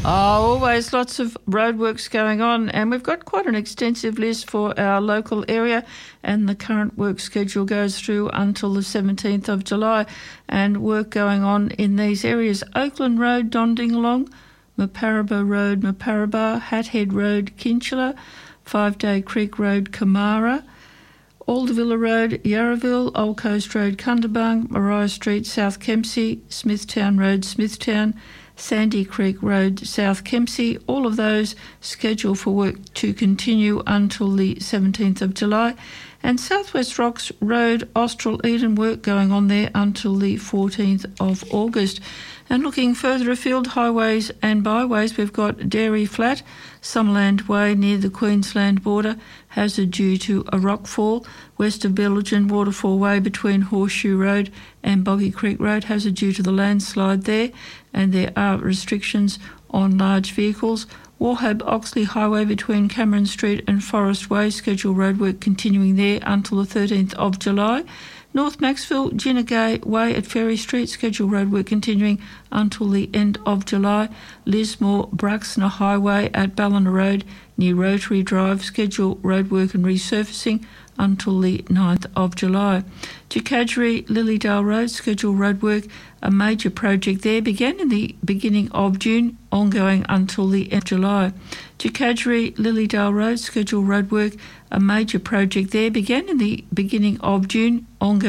Always lots of roadworks going on, and we've got quite an extensive list for our local area, and the current work schedule goes through until the 17th of July, and work going on in these areas: Oakland Road, Dondingalong, Maparaba Road, Maparaba, Hathead Road, Kinchela, 5 Day Creek Road, Kamara, Aldavilla Road, Yarraville, Old Coast Road, Cundabung, Maria Street, South Kempsey, Smithtown Road, Smithtown, Sandy Creek Road, South Kempsey, all of those scheduled for work to continue until the 17th of July. And Southwest Rocks Road, Austral Eden, work going on there until the 14th of August. And looking further afield, highways and byways, we've got Dairy Flat, Summerland Way near the Queensland border, hazard due to a rockfall. West of Billigen, Waterfall Way between Horseshoe Road and Boggy Creek Road, hazard due to the landslide there, and there are restrictions on large vehicles. Warhab Oxley Highway between Cameron Street and Forest Way, scheduled roadwork continuing there until the 13th of July. North Maxville, Ginnegay Way at Ferry Street, scheduled roadwork continuing until the end of July. Lismore Bruxner Highway at Ballina Road near Rotary Drive, scheduled roadwork and resurfacing until the 9th of July. Jacadgery Lilydale Road, scheduled roadwork, a major project there, began in the beginning of June, ongoing until the end of July. Jacadgery Lilydale Road, scheduled roadwork, a major project there, began in the beginning of June, ongoing